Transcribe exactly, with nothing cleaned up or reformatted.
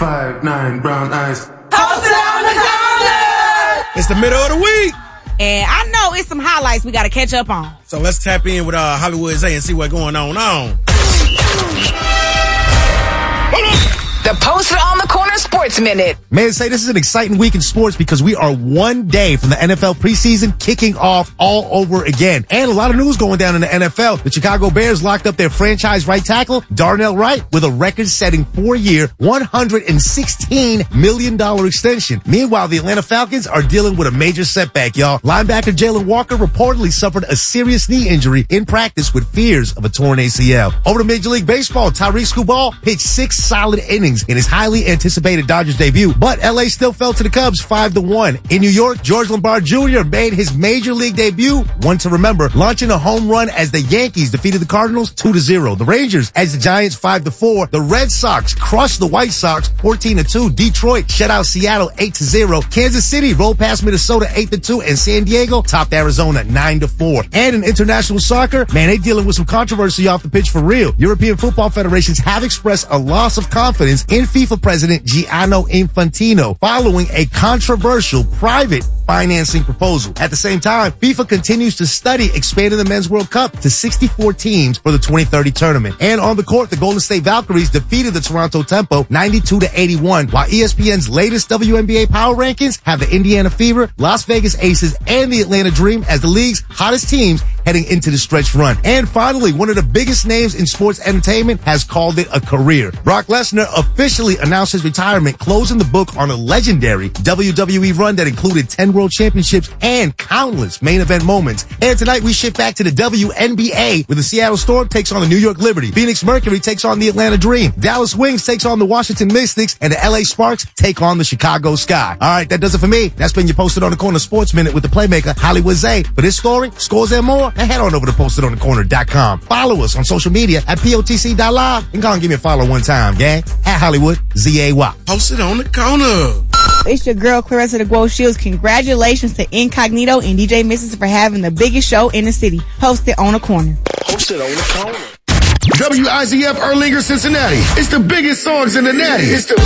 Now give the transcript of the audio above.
Five, nine, brown eyes. Posted on the corner! It's the middle of the week. And I know it's some highlights we got to catch up on. So let's tap in with uh, Hollywood Zay and see what's going on on. The Posted on the Corner Sports Minute. Man, say this is an exciting week in sports because we are one day from the N F L preseason kicking off all over again. And a lot of news going down in the N F L. The Chicago Bears locked up their franchise right tackle, Darnell Wright, with a record-setting four-year, one hundred sixteen million dollars extension. Meanwhile, the Atlanta Falcons are dealing with a major setback, y'all. Linebacker Jalen Walker reportedly suffered a serious knee injury in practice with fears of a torn A C L. Over to Major League Baseball, Tyrese Skubal pitched six solid innings in his highly anticipated Dodgers debut, but L A still fell to the Cubs five to one. In New York, George Lombard Junior made his major league debut, one to remember, launching a home run as the Yankees defeated the Cardinals two to zero. The Rangers edged the Giants five to four. The Red Sox crushed the White Sox fourteen to two. Detroit shut out Seattle eight to zero. Kansas City rolled past Minnesota eight to two, and San Diego topped Arizona nine to four. And in international soccer, man, they dealing with some controversy off the pitch for real. European football federations have expressed a loss of confidence in FIFA president Gianni Infantino following a controversial private financing proposal. At the same time, FIFA continues to study expanding the Men's World Cup to sixty-four teams for the twenty thirty tournament. And on the court, the Golden State Valkyries defeated the Toronto Tempo ninety-two to eighty-one, while E S P N's latest W N B A power rankings have the Indiana Fever, Las Vegas Aces, and the Atlanta Dream as the league's hottest teams heading into the stretch run. And finally, one of the biggest names in sports entertainment has called it a career. Brock Lesnar officially announced his retirement, closing the book on a legendary W W E run that included ten world championships and countless main event moments. And tonight we shift back to the W N B A where the Seattle Storm takes on the New York Liberty. Phoenix Mercury takes on the Atlanta Dream. Dallas Wings takes on the Washington Mystics, and the L A Sparks take on the Chicago Sky. All right, that does it for me. That's been your Posted on the Corner Sports Minute with the playmaker Hollywood Zay. For this story, scores, and more, and head on over to posted on the corner dot com. Follow us on social media at P O T C dot live and go and give me a follow one time, gang. At Hollywood Z A Y. Posted on the Corner. It's your girl, Clarissa the Glow Shields. Congratulations to Incognito and D J Missus for having the biggest show in the city. Posted on the Corner. Posted on the Corner. W I Z F Erlinger, Cincinnati. It's the biggest songs in the natty. It's the